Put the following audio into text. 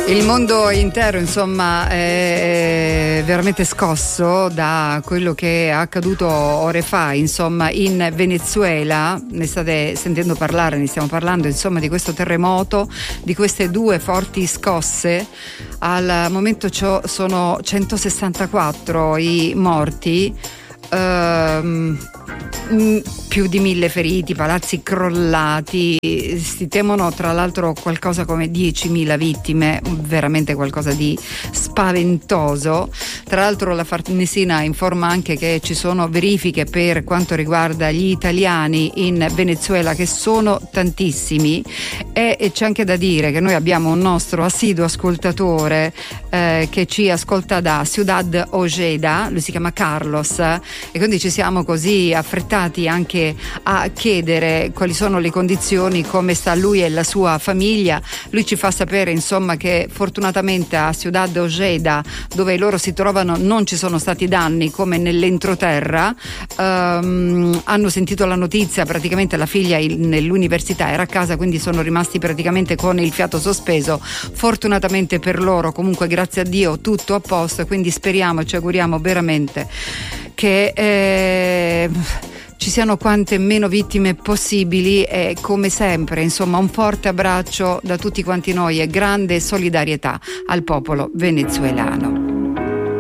Il mondo intero, insomma, è veramente scosso da quello che è accaduto ore fa, insomma, in Venezuela. Ne state sentendo parlare, ne stiamo parlando, insomma, di questo terremoto, di queste due forti scosse. Al momento sono 164 i morti. Più di 1000 feriti, palazzi crollati, si temono tra l'altro qualcosa come 10.000 vittime, veramente qualcosa di spaventoso. Tra l'altro la Farnesina informa anche che ci sono verifiche per quanto riguarda gli italiani in Venezuela, che sono tantissimi, e c'è anche da dire che noi abbiamo un nostro assiduo ascoltatore che ci ascolta da Ciudad Ojeda, lui si chiama Carlos, e quindi ci siamo così affrettati anche a chiedere quali sono le condizioni, come sta lui e la sua famiglia. Lui ci fa sapere, insomma, che fortunatamente a Ciudad Ojeda, dove loro si trovano, non ci sono stati danni come nell'entroterra. Hanno sentito la notizia, praticamente la figlia nell'università era a casa, quindi sono rimasti praticamente con il fiato sospeso. Fortunatamente per loro, comunque, grazie a Dio, tutto a posto, quindi speriamo, ci auguriamo veramente che ci siano quante meno vittime possibili, e come sempre, insomma, un forte abbraccio da tutti quanti noi e grande solidarietà al popolo venezuelano.